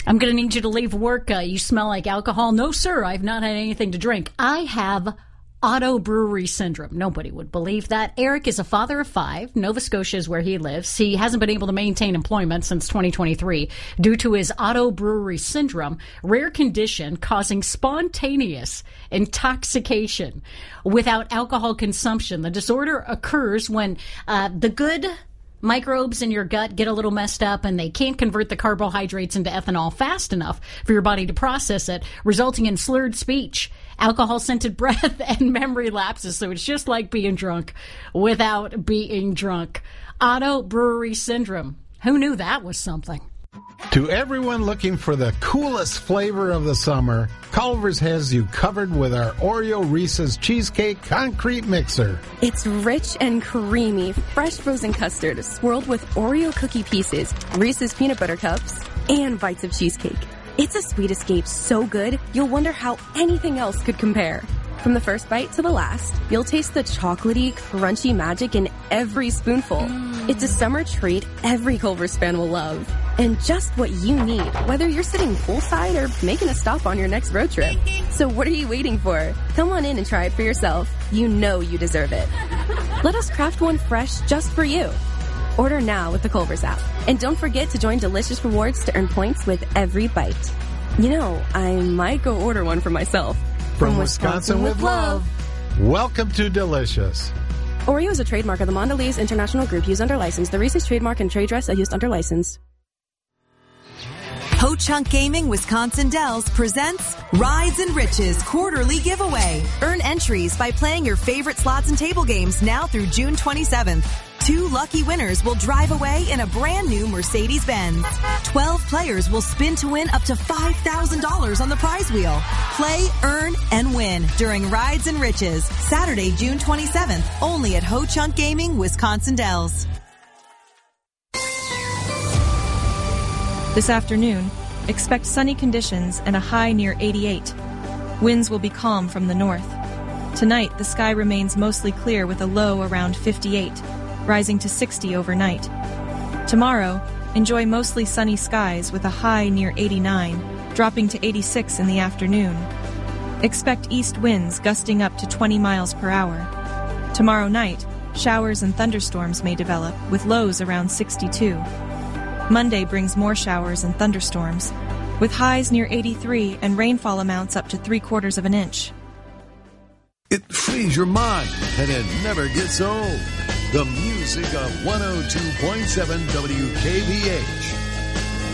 I'm going to need you to leave work. You smell like alcohol. No, sir, I've not had anything to drink. I have auto brewery syndrome. Nobody would believe that. Eric is a father of 5. Nova Scotia is where he lives. He hasn't been able to maintain employment since 2023 due to his auto brewery syndrome, rare condition causing spontaneous intoxication without alcohol consumption. The disorder occurs when the good microbes in your gut get a little messed up and they can't convert the carbohydrates into ethanol fast enough for your body to process it, resulting in slurred speech, alcohol-scented breath, and memory lapses. So it's just like being drunk without being drunk. Auto brewery syndrome. Who knew that was something? To everyone looking for the coolest flavor of the summer, Culver's has you covered with our Oreo Reese's Cheesecake Concrete Mixer. It's rich and creamy, fresh frozen custard swirled with Oreo cookie pieces, Reese's peanut butter cups, and bites of cheesecake. It's a sweet escape so good, you'll wonder how anything else could compare. From the first bite to the last, you'll taste the chocolatey, crunchy magic in every spoonful. It's a summer treat every Culver's fan will love. And just what you need, whether you're sitting poolside or making a stop on your next road trip. So what are you waiting for? Come on in and try it for yourself. You know you deserve it. Let us craft one fresh just for you. Order now with the Culver's app. And don't forget to join Delicious Rewards to earn points with every bite. You know, I might go order one for myself. From Wisconsin with love. Welcome to Delicious. Oreo is a trademark of the Mondelez International Group used under license. The Reese's trademark and trade dress are used under license. Ho Chunk Gaming Wisconsin Dells presents Rides and Riches Quarterly Giveaway. Earn entries by playing your favorite slots and table games now through June 27th. 2 lucky winners will drive away in a brand new Mercedes-Benz. 12 players will spin to win up to $5,000 on the prize wheel. Play, earn, and win during Rides and Riches, Saturday, June 27th, only at Ho Chunk Gaming Wisconsin Dells. This afternoon, expect sunny conditions and a high near 88. Winds will be calm from the north. Tonight, the sky remains mostly clear with a low around 58, rising to 60 overnight. Tomorrow, enjoy mostly sunny skies with a high near 89, dropping to 86 in the afternoon. Expect east winds gusting up to 20 miles per hour. Tomorrow night, showers and thunderstorms may develop with lows around 62. Monday brings more showers and thunderstorms, with highs near 83 and rainfall amounts up to 3/4 of an inch. It frees your mind and it never gets old. The music of 102.7 WKVH.